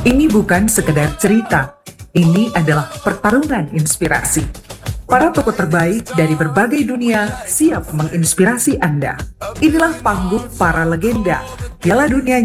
Ini bukan sekedar cerita, ini adalah pertarungan inspirasi. Para tokoh terbaik dari berbagai dunia siap menginspirasi Anda. Inilah panggung para legenda, Piala Dunia